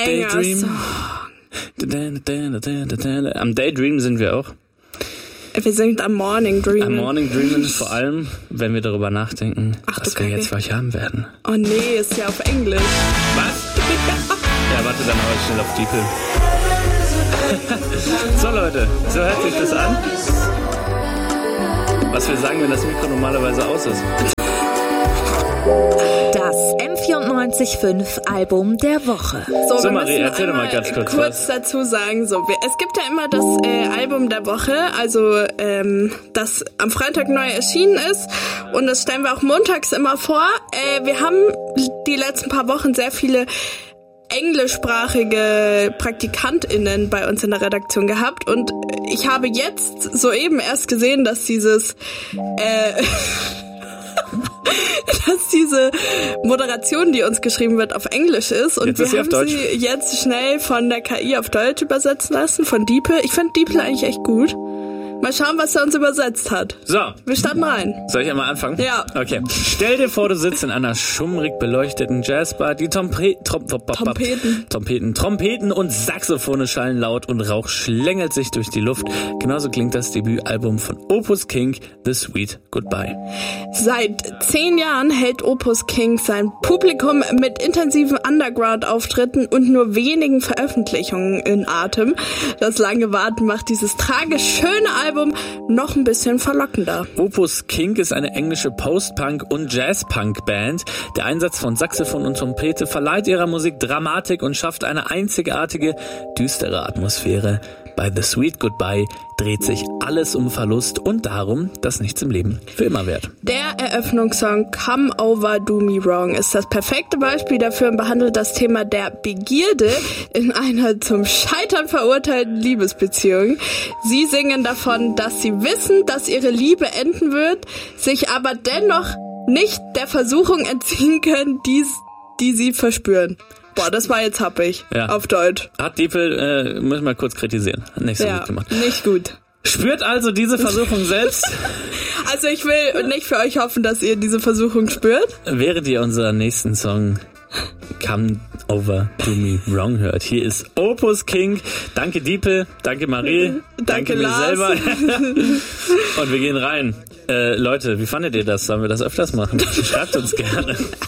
Daydream. Am Daydream sind wir auch. Wir sind am Morning Dream. Am Morning Dream vor allem, wenn wir darüber nachdenken, was wir jetzt für euch haben werden. Oh nee, ist ja auf Englisch. Was? Ja, warte, dann hau ich schnell auf Diepel. So Leute, so hört sich das an. Was wir sagen, wenn das Mikro normalerweise aus ist. Das M94.5 Album der Woche. So Marie, erzähl doch mal ganz kurz dazu sagen. Es gibt ja immer das Album der Woche, also das am Freitag neu erschienen ist, und das stellen wir auch montags immer vor. Wir haben die letzten paar Wochen sehr viele englischsprachige PraktikantInnen bei uns in der Redaktion gehabt, und ich habe jetzt soeben erst gesehen, dass diese Moderation, die uns geschrieben wird, auf Englisch ist, und wir haben sie jetzt schnell von der KI auf Deutsch übersetzen lassen, von Diepel. Ich finde Diepel eigentlich echt gut. Mal schauen, was er uns übersetzt hat. So. Wir starten rein. Soll ich einmal anfangen? Ja. Okay. Stell dir vor, du sitzt in einer schummrig beleuchteten Jazzbar. Die Trompeten und Saxophone schallen laut und Rauch schlängelt sich durch die Luft. Genauso klingt das Debütalbum von Opus King, The Sweet Goodbye. Seit 10 Jahren hält Opus King sein Publikum mit intensiven Underground-Auftritten und nur wenigen Veröffentlichungen in Atem. Das lange Warten macht dieses tragisch schöne Album noch ein bisschen verlockender. Opus King ist eine englische Post-Punk- und Jazz-Punk-Band. Der Einsatz von Saxophon und Trompete verleiht ihrer Musik Dramatik und schafft eine einzigartige, düstere Atmosphäre. Bei The Sweet Goodbye dreht sich alles um Verlust und darum, dass nichts im Leben für immer währt. Der Eröffnungssong Come Over Do Me Wrong ist das perfekte Beispiel dafür und behandelt das Thema der Begierde in einer zum Scheitern verurteilten Liebesbeziehung. Sie singen davon, dass sie wissen, dass ihre Liebe enden wird, sich aber dennoch nicht der Versuchung entziehen können, die sie verspüren. Boah, das war jetzt happig. Ja. Auf Deutsch. Hat Diepel, muss ich mal kurz kritisieren. Nicht so gut gemacht. Nicht gut. Spürt also diese Versuchung selbst? Also ich will nicht für euch hoffen, dass ihr diese Versuchung spürt. Während ihr unseren nächsten Song Come Over Do Me Wrong hört. Hier ist Opus King. Danke Diepel, danke Marie, danke mir selber. Und wir gehen rein. Leute, wie fandet ihr das? Sollen wir das öfters machen? Schreibt uns gerne.